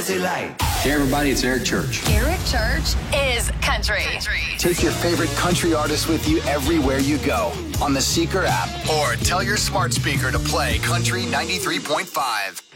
What's it like? Hey everybody, it's Eric Church. Eric Church is country. Take your favorite country artist with you everywhere you go on the Seeker app or tell your smart speaker to play Country 93.5.